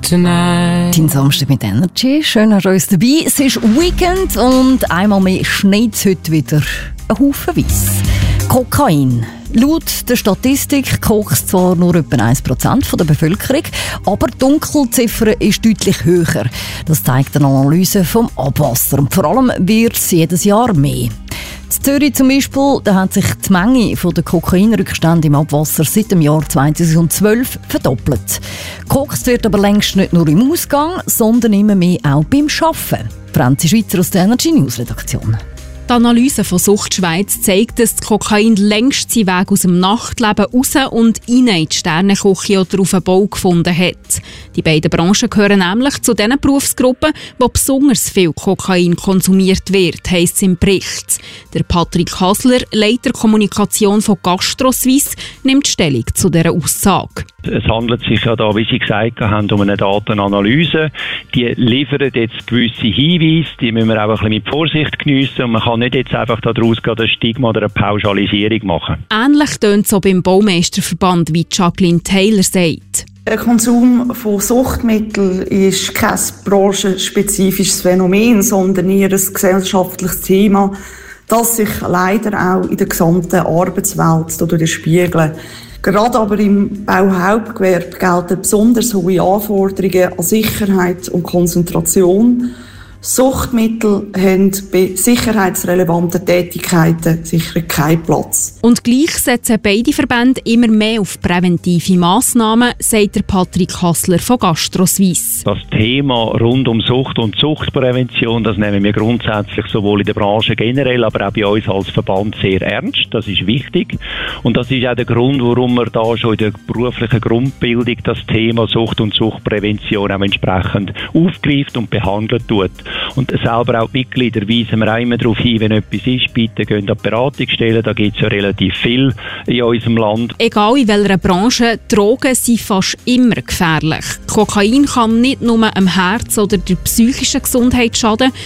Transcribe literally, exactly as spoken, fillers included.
tonight. Dein Samstag mit Energy. Schön, dass ihr uns dabei. Es ist Weekend und einmal mehr schneit es heute wieder ein Haufen Weiss. Kokain. Laut der Statistik kocht es zwar nur etwa ein Prozent der Bevölkerung, aber die Dunkelziffer ist deutlich höher. Das zeigt eine Analyse vom Abwasser. Und vor allem wird es jedes Jahr mehr. In Zürich zum Beispiel, da hat sich die Menge der Kokainrückstände im Abwasser seit dem Jahr zweitausendzwölf verdoppelt. Gekokst wird aber längst nicht nur im Ausgang, sondern immer mehr auch beim Arbeiten. Franzi Schweizer aus der Energy News Redaktion. Die Analyse von Sucht Schweiz zeigt, dass das Kokain längst seinen Weg aus dem Nachtleben raus und rein in die Sterneküche oder auf den Bau gefunden hat. Die beiden Branchen gehören nämlich zu den Berufsgruppen, wo besonders viel Kokain konsumiert wird, heisst es im Bericht. Der Patrick Hasler, Leiter Kommunikation von GastroSuisse, nimmt Stellung zu dieser Aussage. Es handelt sich ja da, wie Sie gesagt haben, um eine Datenanalyse. Die liefern jetzt gewisse Hinweise, die müssen wir auch ein bisschen mit Vorsicht geniessen und man kann nicht jetzt einfach daraus ein Stigma oder eine Pauschalisierung machen. Ähnlich tönt es auch beim Baumeisterverband, wie Jacqueline Taylor sagt. Der Konsum von Suchtmitteln ist kein branchenspezifisches Phänomen, sondern eher ein gesellschaftliches Thema, das sich leider auch in der gesamten Arbeitswelt widerspiegelt. Gerade aber im Bauhauptgewerbe gelten besonders hohe Anforderungen an Sicherheit und Konzentration. Suchtmittel haben bei sicherheitsrelevanten Tätigkeiten sicher keinen Platz. Und gleich setzen beide Verbände immer mehr auf präventive Massnahmen, sagt der Patrick Hasler von GastroSuisse. Das Thema rund um Sucht und Suchtprävention, das nehmen wir grundsätzlich sowohl in der Branche generell, aber auch bei uns als Verband sehr ernst. Das ist wichtig. Und das ist auch der Grund, warum man da schon in der beruflichen Grundbildung das Thema Sucht und Suchtprävention auch entsprechend aufgreift und behandelt tut. Und selber auch die Mitglieder weisen wir auch immer darauf hin, wenn etwas ist, bitte gehen an die Beratungsstellen, da gibt es ja relativ viel in unserem Land. Egal in welcher Branche, Drogen sind fast immer gefährlich. Kokain kann nicht nur am Herz oder der psychischen Gesundheit schaden,